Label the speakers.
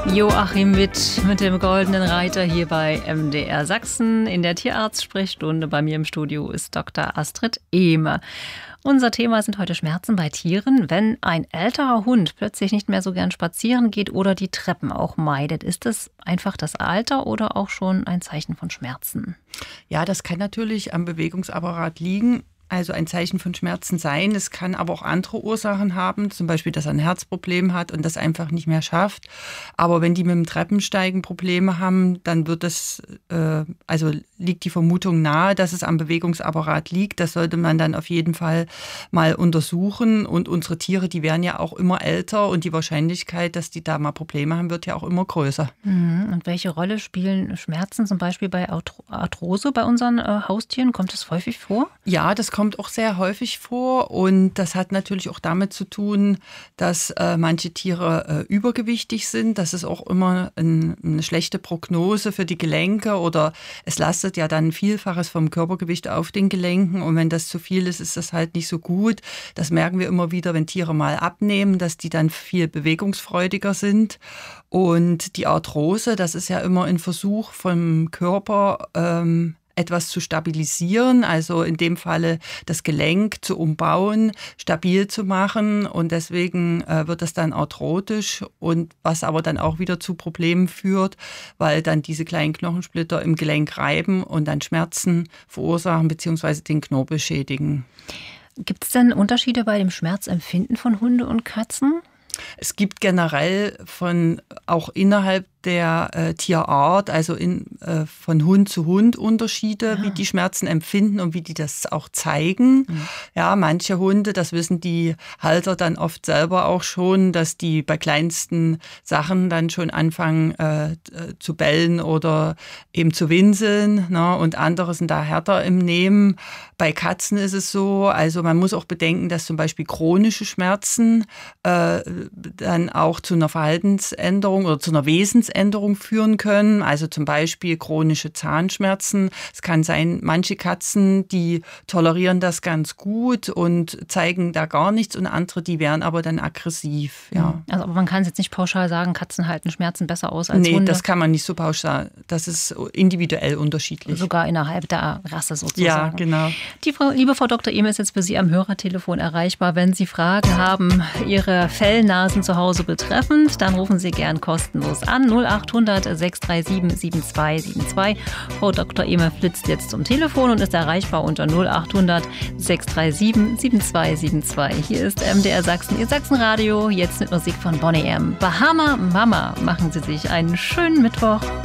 Speaker 1: Joachim Witt mit dem Goldenen Reiter hier bei MDR Sachsen. In der Tierarzt-Sprechstunde bei mir im Studio ist Dr. Astrid Ehme. Unser Thema sind heute Schmerzen bei Tieren. Wenn ein älterer Hund plötzlich nicht mehr so gern spazieren geht oder die Treppen auch meidet, ist das einfach das Alter oder auch schon ein Zeichen von Schmerzen?
Speaker 2: Ja, das kann natürlich am Bewegungsapparat liegen. Also ein Zeichen von Schmerzen sein. Es kann aber auch andere Ursachen haben, zum Beispiel, dass er ein Herzproblem hat und das einfach nicht mehr schafft. Aber wenn die mit dem Treppensteigen Probleme haben, dann wird es, liegt die Vermutung nahe, dass es am Bewegungsapparat liegt. Das sollte man dann auf jeden Fall mal untersuchen. Und unsere Tiere, die werden ja auch immer älter und die Wahrscheinlichkeit, dass die da mal Probleme haben, wird ja auch immer größer.
Speaker 1: Und welche Rolle spielen Schmerzen zum Beispiel bei Arthrose bei unseren Haustieren? Kommt das häufig vor?
Speaker 2: Ja, das kommt auch sehr häufig vor und das hat natürlich auch damit zu tun, dass manche Tiere übergewichtig sind. Das ist auch immer eine schlechte Prognose für die Gelenke oder es lastet ja dann ein Vielfaches vom Körpergewicht auf den Gelenken und wenn das zu viel ist, ist das halt nicht so gut. Das merken wir immer wieder, wenn Tiere mal abnehmen, dass die dann viel bewegungsfreudiger sind. Und die Arthrose, das ist ja immer ein Versuch vom Körper, etwas zu stabilisieren, also in dem Falle das Gelenk zu umbauen, stabil zu machen und deswegen wird das dann arthrotisch und was aber dann auch wieder zu Problemen führt, weil dann diese kleinen Knochensplitter im Gelenk reiben und dann Schmerzen verursachen bzw. den Knorpel schädigen.
Speaker 1: Gibt es denn Unterschiede bei dem Schmerzempfinden von Hunde und Katzen?
Speaker 2: Es gibt generell auch innerhalb der Tierart, also von Hund zu Hund Unterschiede, wie die Schmerzen empfinden und wie die das auch zeigen. Ja, manche Hunde, das wissen die Halter dann oft selber auch schon, dass die bei kleinsten Sachen dann schon anfangen zu bellen oder eben zu winseln, ne? Und andere sind da härter im Nehmen. Bei Katzen ist es so, also man muss auch bedenken, dass zum Beispiel chronische Schmerzen dann auch zu einer Verhaltensänderung oder zu einer Wesensänderung führen können. Also zum Beispiel chronische Zahnschmerzen. Es kann sein, manche Katzen, die tolerieren das ganz gut und zeigen da gar nichts und andere, die werden aber dann aggressiv. Ja.
Speaker 1: Also aber man kann jetzt nicht pauschal sagen, Katzen halten Schmerzen besser aus als Hunde?
Speaker 2: Nee, das kann man nicht so pauschal. Das ist individuell unterschiedlich.
Speaker 1: Sogar innerhalb der Rasse sozusagen.
Speaker 2: Ja, genau.
Speaker 1: Liebe Frau Dr. Ehme ist jetzt für Sie am Hörertelefon erreichbar. Wenn Sie Fragen haben, Ihre Fellnasen zu Hause betreffend, dann rufen Sie gern kostenlos an. 0800 637 7272. Frau Dr. Ehme flitzt jetzt zum Telefon und ist erreichbar unter 0800 637 7272. Hier ist MDR Sachsen, Ihr Sachsenradio. Jetzt mit Musik von Boney M. Bahama Mama. Machen Sie sich einen schönen Mittwoch.